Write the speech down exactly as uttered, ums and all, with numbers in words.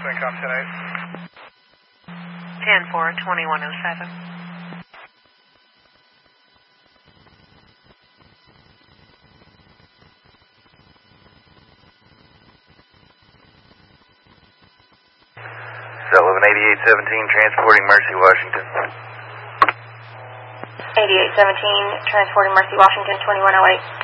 Wincom ten eight. ten four, twenty-one oh seven. eleven eighty-eight seventeen, transporting Mercy, Washington. eighty-eight seventeen, transporting Mercy, Washington, twenty-one oh eight.